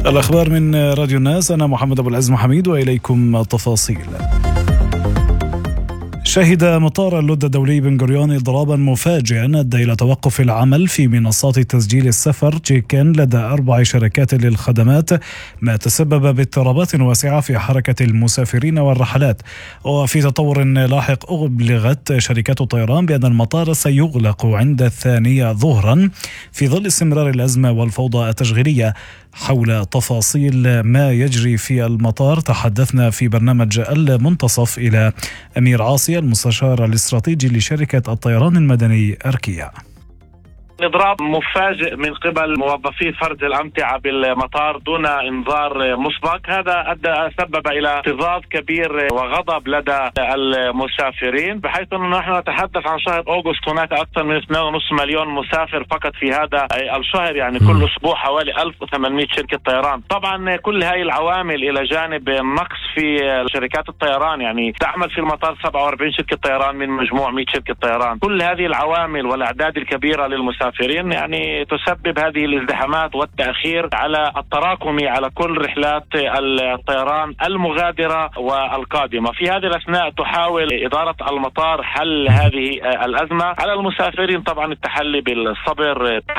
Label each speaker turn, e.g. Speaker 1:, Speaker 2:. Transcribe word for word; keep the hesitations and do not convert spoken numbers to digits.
Speaker 1: الأخبار من راديو الناس، أنا محمد أبو العز محميد وإليكم التفاصيل. شهد مطار اللد الدولي بن غوريون إضرابا مفاجئا أدى إلى توقف العمل في منصات تسجيل السفر تشيكن لدى أربع شركات للخدمات، ما تسبب باضطرابات واسعة في حركة المسافرين والرحلات. وفي تطور لاحق أبلغت شركات الطيران بأن المطار سيغلق عند الثانية ظهرا في ظل استمرار الأزمة والفوضى التشغيلية. حول تفاصيل ما يجري في المطار تحدثنا في برنامج المنتصف إلى أمير عاصي المستشار الاستراتيجي لشركة الطيران المدني أركيا.
Speaker 2: إضراب مفاجئ من قبل موظفي فرز الأمتعة بالمطار دون إنذار مسبق، هذا أدى سبب إلى اكتظاظ كبير وغضب لدى المسافرين، بحيث أنه نحن نتحدث عن شهر أغسطس هناك أكثر من اثنين ونصف مليون مسافر فقط في هذا الشهر، يعني كل أسبوع حوالي ألف وثمانمئة شركة طيران. طبعا كل هاي العوامل إلى جانب نقص في شركات الطيران، يعني تعمل في المطار سبعة وأربعين شركة طيران من مجموع مئة شركة طيران. كل هذه العوامل والأعداد الكبيرة للمسافرين يعني تسبب هذه الازدحامات والتأخير على التراكمي على كل رحلات الطيران المغادرة والقادمة. في هذه الأثناء تحاول إدارة المطار حل هذه الأزمة. على المسافرين طبعا التحلي بالصبر.